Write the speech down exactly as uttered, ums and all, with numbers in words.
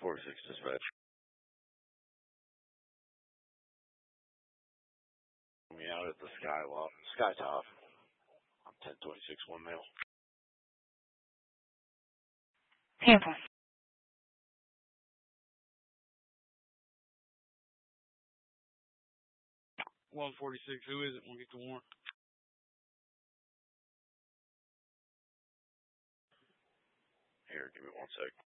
forty-six dispatch. Me out at the sky lot, sky top. I'm ten twenty-six, one male. Tampa. one forty-six, who is it? We'll get the warrant. Here, give me one sec.